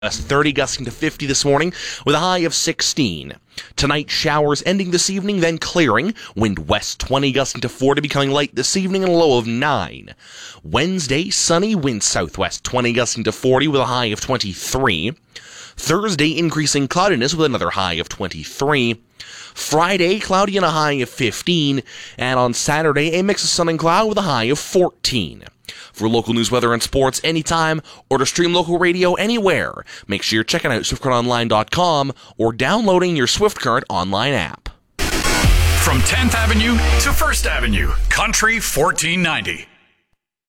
West 30 gusting to 50 this morning with a high of 16. Tonight, showers ending this evening, then clearing. Wind west 20 gusting to 40, becoming light this evening and a low of 9. Wednesday, sunny, wind southwest 20 gusting to 40 with a high of 23. Thursday, increasing cloudiness with another high of 23. Friday, cloudy and a high of 15. And on Saturday, a mix of sun and cloud with a high of 14. For local news, weather, and sports anytime, or to stream local radio anywhere, make sure you're checking out SwiftCurrentOnline.com or downloading your SwiftCurrent online app. From 10th Avenue to 1st Avenue, Country 1490.